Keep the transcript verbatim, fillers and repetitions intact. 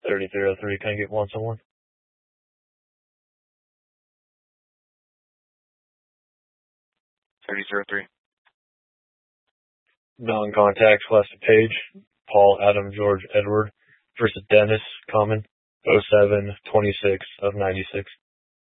thirty-three oh three. Can I get one someone? thirty-three oh three. Non-contact, Celeste Page, Paul, Adam, George, Edward versus Dennis, common, oh seven twenty-six of ninety-six.